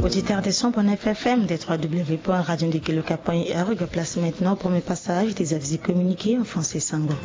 Auditeurs des sons pour FM des www.radiodekeloka.org, place maintenant pour mes passages des avis communiqués en français sango.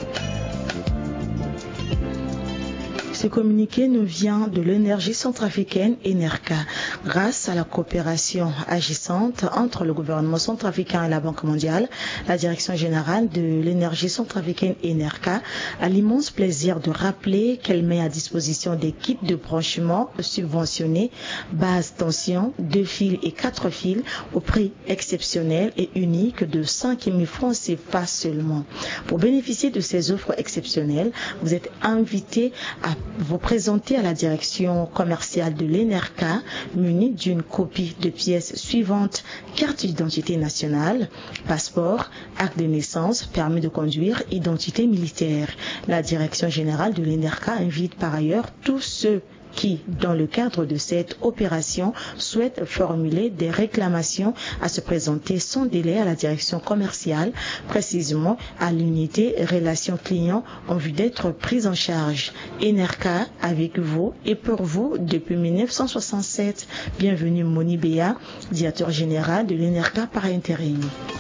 Ce communiqué nous vient de l'énergie centrafricaine ENERCA. Grâce à la coopération agissante entre le gouvernement centrafricain et la Banque mondiale, la direction générale de l'énergie centrafricaine ENERCA a l'immense plaisir de rappeler qu'elle met à disposition des kits de branchement subventionnés, basse tension, 2 fils et 4 fils au prix exceptionnel et unique de 5 000 francs CFA seulement. Pour bénéficier de ces offres exceptionnelles, vous êtes invité à vous présenter à la direction commerciale de l'ENERCA muni d'une copie de pièces suivantes: carte d'identité nationale, passeport, acte de naissance, permis de conduire, identité militaire. La direction générale de l'ENERCA invite par ailleurs tous ceux qui, dans le cadre de cette opération, souhaitent formuler des réclamations à se présenter sans délai à la direction commerciale, précisément à l'unité relations clients, en vue d'être prise en charge. ENERCA avec vous et pour vous depuis 1967. Bienvenue Moni Béa, directeur général de l'ENERCA par intérim.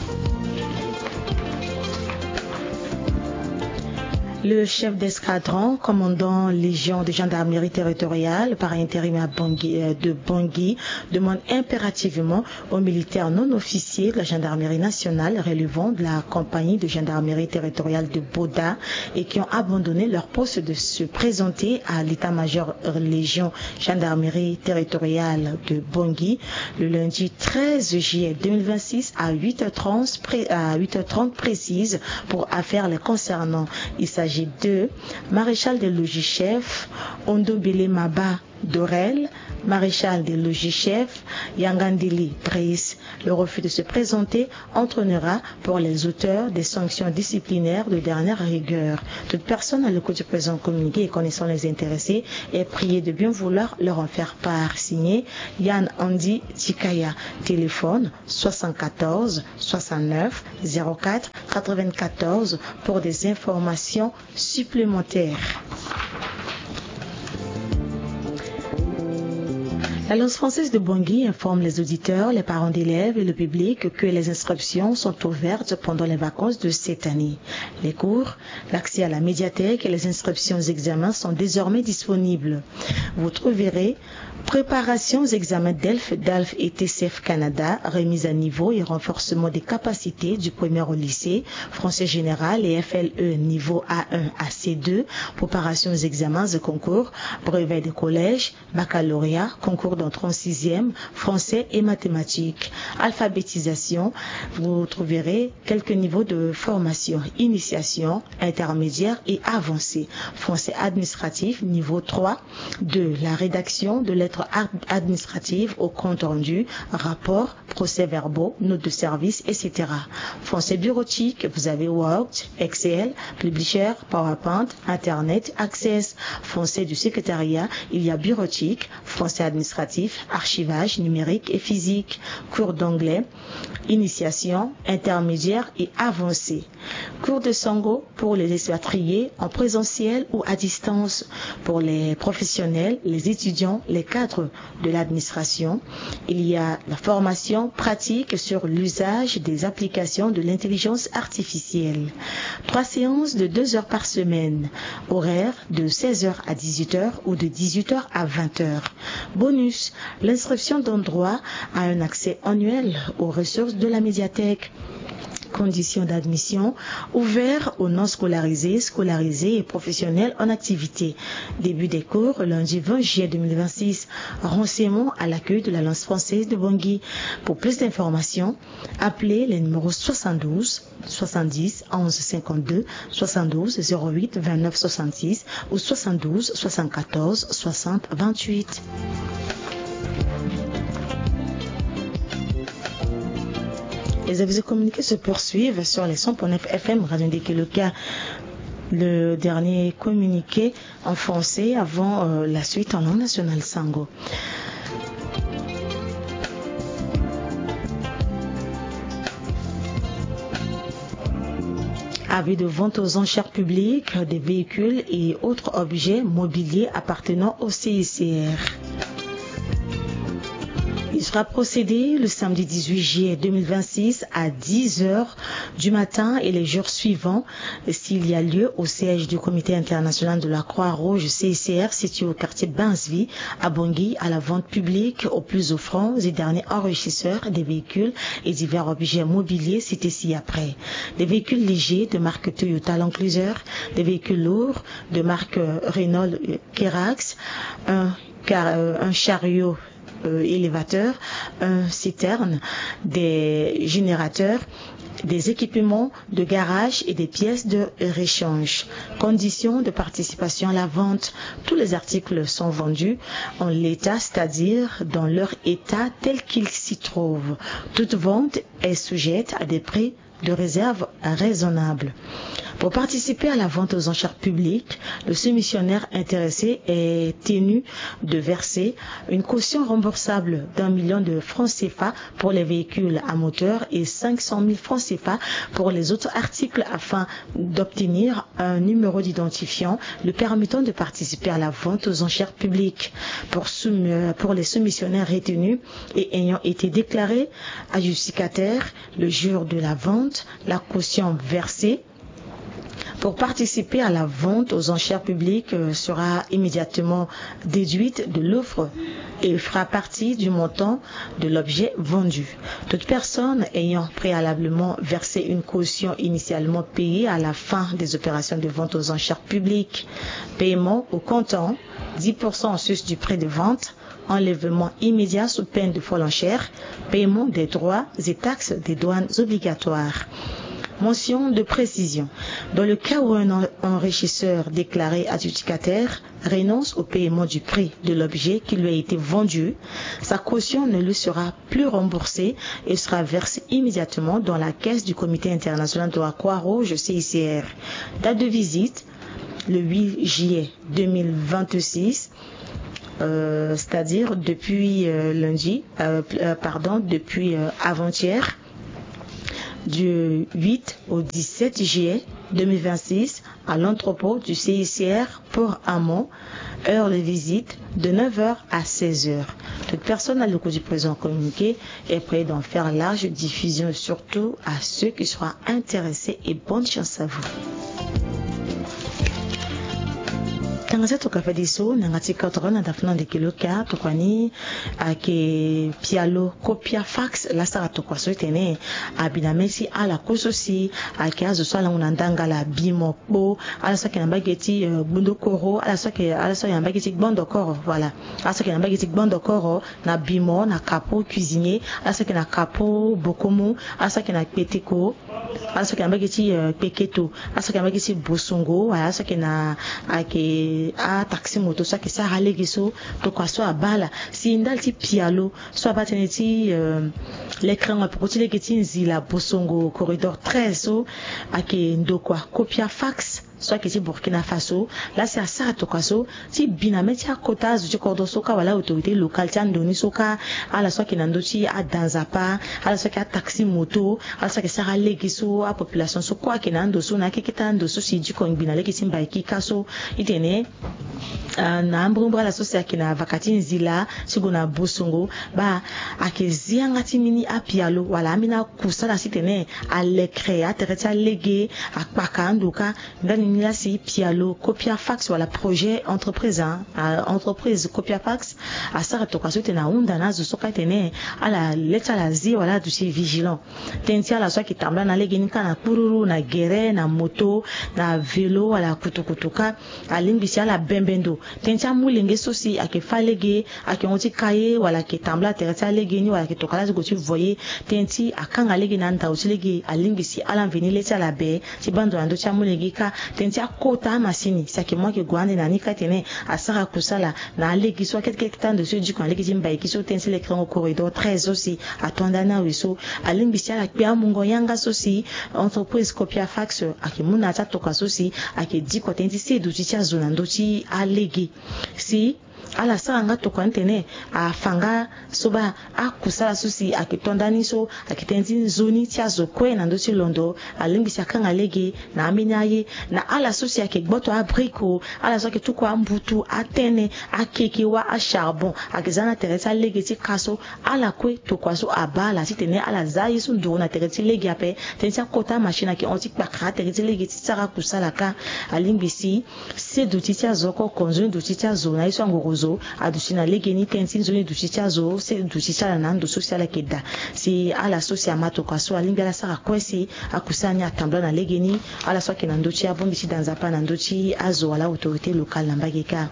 Le chef d'escadron, commandant Légion de gendarmerie territoriale par intérim de Bangui, demande impérativement aux militaires non officiers de la gendarmerie nationale relevant de la compagnie de gendarmerie territoriale de Boda et qui ont abandonné leur poste de se présenter à l'état-major Légion gendarmerie territoriale de Bangui le lundi 13 juillet 2026 à 8h30 précise pour affaires les concernant. Il s'agit de maréchal des logis-chefs Ondobele Maba Dorel, maréchal des logis-chefs Yangandili Brice. Le refus de se présenter entraînera pour les auteurs des sanctions disciplinaires de dernière rigueur. Toute personne à l'écoute du présent communiqué et connaissant les intéressés est priée de bien vouloir leur en faire part. Signé Yann Andy Tikaya. Téléphone 74 69 04 94 pour des informations supplémentaires. L'Alliance française de Bangui informe les auditeurs, les parents d'élèves et le public que les inscriptions sont ouvertes pendant les vacances de cette année. Les cours, l'accès à la médiathèque et les inscriptions aux examens sont désormais disponibles. Vous trouverez préparation aux examens DALF et TCF Canada, remise à niveau et renforcement des capacités du premier au lycée, français général et FLE niveau A1 à C2, préparation aux examens et concours, brevet de collège, baccalauréat, concours d'entrée en 6e, français et mathématiques. Alphabétisation, vous trouverez quelques niveaux de formation: initiation, intermédiaire et avancée. Français administratif, niveau 3, de la rédaction de lettres administratives au compte rendu, rapport, procès-verbaux, notes de service, etc. Français bureautique, vous avez Word, Excel, Publisher, PowerPoint, Internet, Access. Français du secrétariat, il y a bureautique, français administratif, archivage numérique et physique, cours d'anglais, initiation, intermédiaire et avancée. Cours de sango pour les expatriés en présentiel ou à distance. Pour les professionnels, les étudiants, les cadres de l'administration, il y a la formation pratique sur l'usage des applications de l'intelligence artificielle. 3 séances de 2 heures par semaine. Horaire de 16h à 18h ou de 18h à 20h. Bonus, l'inscription donne droit à un accès annuel aux ressources de la médiathèque. Conditions d'admission, ouvert aux non scolarisés, scolarisés et professionnels en activité. Début des cours, lundi 20 juillet 2026. Renseignements à l'accueil de l'Alliance française de Bangui. Pour plus d'informations, appelez les numéros 72 70 11 52, 72 08 29 66 ou 72 74 60 28. Les avis communiqués se poursuivent sur les 100.9 FM Radio Dekeloka. Le dernier communiqué en français avant la suite en langue nationale sango. Avis de vente aux enchères publiques des véhicules et autres objets mobiliers appartenant au CICR. sera procédé le samedi 18 juillet 2026 à 10h du matin et les jours suivants s'il y a lieu au siège du Comité international de la Croix-Rouge CICR situé au quartier Bansville à Bangui à la vente publique aux plus offrants et derniers enrichisseurs des véhicules et divers objets mobiliers cités ci-après. Des véhicules légers de marque Toyota Land Cruiser, des véhicules lourds de marque Renault Kerax, un chariot élévateur, un citerne, des générateurs, des équipements de garage et des pièces de réchange. Conditions de participation à la vente. Tous les articles sont vendus en l'état, c'est-à-dire dans leur état tel qu'il s'y trouve. Toute vente est sujette à des prix de réserve raisonnables. Pour participer à la vente aux enchères publiques, le soumissionnaire intéressé est tenu de verser une caution remboursable d'1 million de francs CFA pour les véhicules à moteur et 500 000 francs CFA pour les autres articles afin d'obtenir un numéro d'identifiant le permettant de participer à la vente aux enchères publiques. Pour les soumissionnaires retenus et ayant été déclarés adjudicataires le jour de la vente, la caution versée pour participer à la vente aux enchères publiques sera immédiatement déduite de l'offre et fera partie du montant de l'objet vendu. Toute personne ayant préalablement versé une caution initialement payée à la fin des opérations de vente aux enchères publiques, paiement au comptant, 10% en sus du prix de vente, enlèvement immédiat sous peine de folle enchère, paiement des droits et taxes des douanes obligatoires. Mention de précision. Dans le cas où un enrichisseur déclaré adjudicataire renonce au paiement du prix de l'objet qui lui a été vendu, sa caution ne lui sera plus remboursée et sera versée immédiatement dans la caisse du Comité international de la Croix-Rouge CICR. Date de visite, le 8 juillet 2026. C'est-à-dire depuis depuis avant-hier, du 8 au 17 juillet 2026 à l'entrepôt du CICR pour Amont, heure de visite de 9h à 16h. Toute personne à l'écoute du présent communiqué est prête d'en faire large diffusion, surtout à ceux qui seront intéressés, et bonne chance à vous. Tangaza tokafa diso nangati kautron adafuna de kilo ka tokwani ake pialo kopia fax la sara tokwaso tene abinamesi ala kososi ake azo swala unandanga la bimo po ala saki na bageti bundo koro ala saki na bageti bondo koro voilà ala saki na bageti bondo koro na bimo na kapo cuisinier ala saki na kapo bokomu ala saki na peteko ala saki na bageti peketo ala saki na bageti bosongo ala saki na ake a taxi moto ça qui ça ralé so to kwa so abala si ndalti pialo so abateneti l'écran a pour tirer que nzila bosongo corridor 13 so ake ndokwa copia fax soit que c'est Burkina Faso là c'est à ça to kwaso si binameti a kota zu kordo soka wala autorité locale tian doni soka ala soit que nandoti a danzapa ala soit que a taxi moto ala soit que ça ralé so a population so quoi que nando so na kikita ndo so si du kong binale ki simba ki kaso itene na mbrumbra la sosia kina vakati nzila sigona bosongo ba akezia ngati mini apialo wala amina kusala sitene alekrea tereta lege akpaka ndoka ngani nila si pialo copia fax wala projet entreprise entreprise copia fax asara toka sote na unda nazo soka tene ala leta la zi wala du si vigilant tentia la soki tambla na lege nika na kururu na gere na moto na vélo wala kutukutuka alimbisi ala bembendo tentia mulenge sosi ake falege ake onti kaye wala ke tambla tereta lege ni wala ke tokala go tu voyer tenti akanga lege na nda utilege alimbisi ala veni leta la be ti bando ando tia mulenge ka tenti akota masini sake moi ke gwande na nika tene asara kusala na lege so quelque temps de ce du quand lege timba ki so tenti l'écran au corridor 13 aussi atonda na wiso alimbisi ala pia mungo yanga sosi entreprise copia fax ake muna ta toka sosi ake di ko tenti se du tia zona ndoti alege si ala saranga to kwantene afanga soba akusala susi akitondani so akitenzi nzuni tiazo kwe na ndosi londo alimbisi akanga lege na aminyaye na ala susi akigboto abriko ala so ketuko ambutu atene akekiwa a charbon akizana teresa lege ti kaso ala kwe to kwaso abala titene ala zayi su ndo na tereti lege ape tensa kota machine ki onti pakra tereti lege ti sara kusala ka alimbisi se duti tiazo ko konzo duti tiazo na iso ngorozo adushina lege ni tensi nzuni duti tiazo se duti sala na ndo social keda si ala sosi amato kwaso alimbi ala sara kwesi akusanya atambla na lege ni ala so ke na ndochi abombisi danzapa na ndochi azo wala autorité locale na mbageka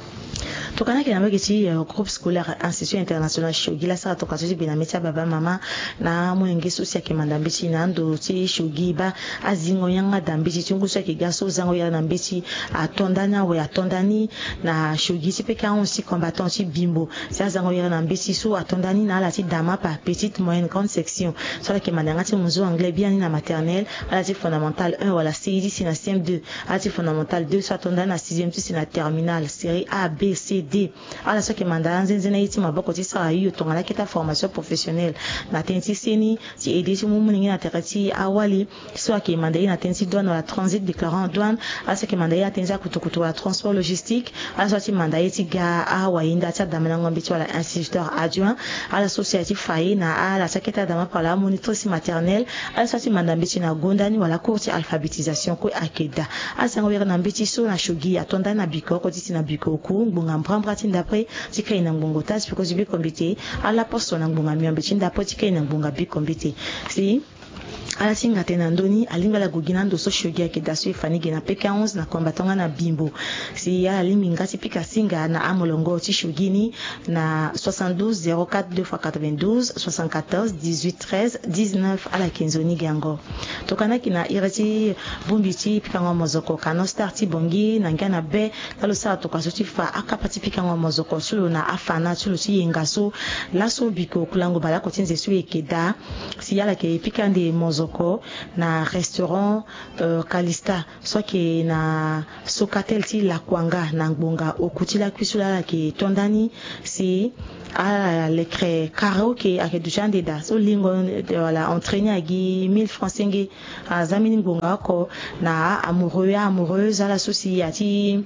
tokana ke na mbageti groupe scolaire institut international shogi la sara tokaso ti bina metia baba mama na mwenge sosi ya kemanda mbiti na ndo ti shogi ba azingo yanga dambiti ti nguso ya kigaso zango ya na mbiti atondana we atondani na shogi ti peka onsi combattant ti bimbo si azango ya na mbiti so atondani na ala ti dama pa petite moyenne grande section so la kemanda ngati muzo anglais bien na maternelle ala ti fondamental 1 wala CID si na CM2 ala ti fondamental 2 so atondani na 6e ti si na terminale série A B C D ala so kemanda nzenze na yiti maboko ti sara yu tongana kita formation professionnelle na tenti seni ti aider ti mumu na terati awali so kemanda na tenti douane wala transit déclarant douane ala so kemanda na tenti kutukutu wala transport logistique ala so ti manda ti ga awa inda ti adama na ngombi ti wala instituteur adjoint ala société faye na ala so kita adama par la monitrice maternelle ala so ti manda mbiti na gondani wala cours ti alphabétisation ko akeda ala sango na mbiti so na shogi atonda na biko ko ti na biko ku ngbunga mbrambra ti d'après ti kai na ngbungo tas because bi kombite ala posto na ngbunga miambe ti d'après ti kai na ngbunga bi kombite si ala singa tena ndoni alinga la gugina ndo so shogi ke dasu ifanige na peka 11 na kombatonga na bimbo si ala liminga ti pika singa na amolongo ti shogini na 72 04 2 fois 92 74 18 13 19 ala kenzoni gango tokana kina irati bumbi ti pika ngomozoko kano start ti bongi na ngana be kalo sa to kwaso ti fa akapati pika ngomozoko tulo na afana tulo ti yengaso laso biko kulango bala ko tinze su ekeda si ala ke pika ndi mozoko na restaurant Kalista so ke na Sokatel ti la kwanga na ngbonga okutila kwisula la ke tondani si ala lekre karaoke ake dujande da so lingo wala entraîner agi 1000 francs senge azamini ngbonga ko na amoureux amoureuse ala société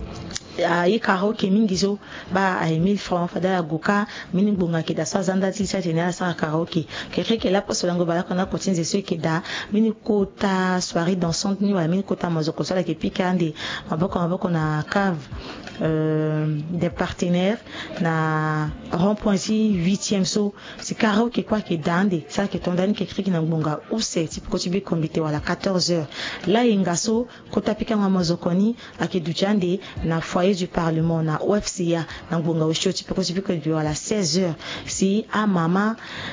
yi karaoke mingi zo ba ay 1000 francs fadala goka mini ngbonga ke da sa zanda ti sa tena sa karaoke ke la poso lango bala kona kotinze so ke da mini kota soirée dansante ni wala mini kota mazoko sala ke pikande maboko na cave des partenaires na rond-point si 8e so si karaoke kwa ke dande sa ke tondani ke kriki na ngbonga use ti ko ti bi kombite wala 14h la ingaso kota pika mazoko ni ake dujande na foyer du parlement na OFCA na ngbonga oshoti peko sipiko bi wala 16h si a mama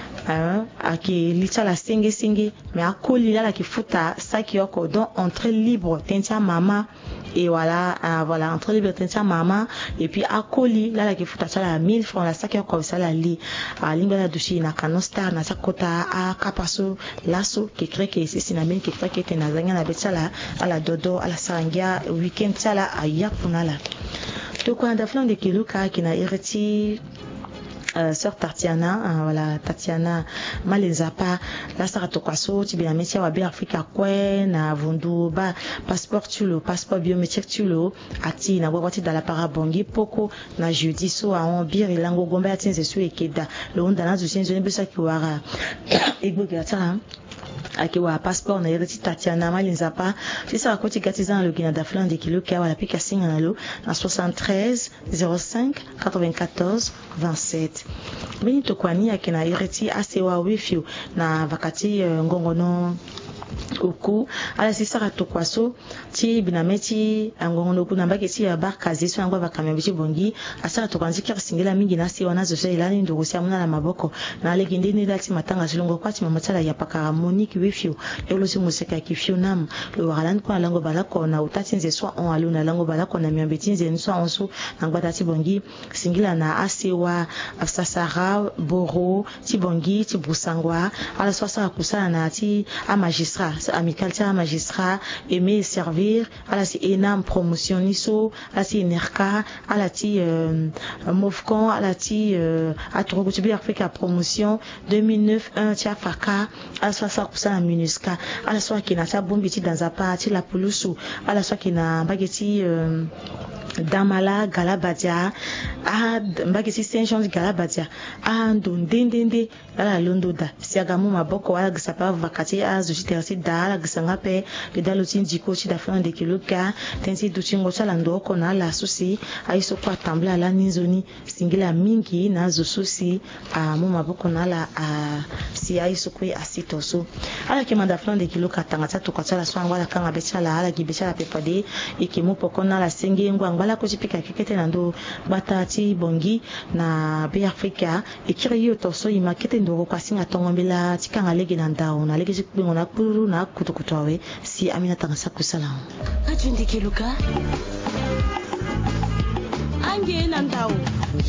ake lita la singe mais akoli la ki futa saki yoko donc entrée libre tentia mama et voilà entrée libre tentia mama et puis akoli la ki futa sala 1000 francs la saki yoko sala li linga la dushi na kanostar na sakota a kapaso laso ke kreke sisi na ben ke kreke tena zanga na betala ala dodo ala sangia weekend sala ayapunala to kwa ndaflan de kiluka kina ireti sœur Tatiana voilà Tatiana Malenzapa la sara to kwaso ti bien métier wa bi Afrika kwe na vundu ba passeport tulo passeport biométrique tulo ati na gwati dans la parabongi poko na jeudi so a on bir lango gomba atinze su ekeda lo ndana zu senzo bisa ki wara egbo gata ake wa passeport na ireti Tatiana Malenzapa ti sara ko ti gatizan lo gina daflan de kilo ka wala pika singa na lo na 73 05 94 27 bini to kwani ake na ireti asewa wifio na vakati ngongono oku ala sisara to kwaso ti binameti angongono ku na mbake ti ba kazi so ngwa bakamya bichi bongi asara to kanzi kya singela mingi na sewa nazo so ilani ndo kusia muna na maboko na legende ni dati matanga silongo kwati mamatala ya pakara Monique wifio lelo si museka kifio nam lo walan kwa lango balako na utati nze so on aluna lango balako na miambeti nze nso onso na ngwa dati bongi singila na asewa afsasara boro ti bongi ti busangwa ala so sara kusala na ti a magistrat magistrat amical cha magistrat aimer servir ala si enam promotion niso ala si nerka ala ti mofcon ala ti atrogo ti Africa promotion 2009 1 cha faka ala sa kusana minuska ala so kina cha bombi ti dans parti la pulusu ala so kina bageti Damala Galabadia mbagisi Saint-Jean Galabadia ando ndendende ala londo da siagamu maboko wala gisapa vakati azujiterasi da ala gisanga pe lidalo tinjiko chi da flan de kiloka tensi duchingo chala ndoko na la susi aiso kwa tambla ala ninzoni singila mingi na zo susi mu maboko na la si aiso kwe asitoso ala kemanda flan de kiloka tangata to kwatala swangwa la kanga bechala ala gibechala pepade ikimu pokona la sengi ngwa la kujipika kikete nando batati bongi na be Africa ikiri yo toso imakete ndoro kwa singa tongombela tikanga lege na ndao na lege jikubingo na kuru na kutukutowe si amina tangasa kusala ajundi kiluka ange na ndao